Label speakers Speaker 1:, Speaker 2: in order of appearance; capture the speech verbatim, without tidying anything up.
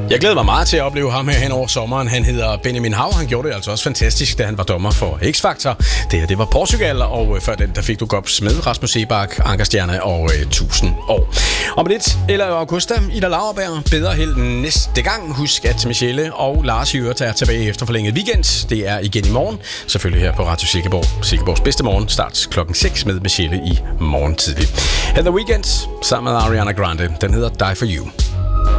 Speaker 1: Jeg glæder mig meget til at opleve ham her hen over sommeren. Han hedder Benjamin Hav. Han gjorde det altså også fantastisk, da han var dommer for X-Factor. Det her, det var Portugal, og før den, der fik du Gops med Rasmus Sebak, Ankerstjerne og øh, tusind år. Om lidt, eller Augusta, Ida Lauerberg. Bedre held næste gang. Husk, at Michelle og Lars Hyret er tilbage efter forlænget weekend. Det er igen i morgen. Selvfølgelig her på Radio Silkeborg. Silkeborgs bedste morgen. Start klokken seks med Michelle i morgen tidlig. Heather Weekend sammen med Ariana Grande. Den hedder Die For You.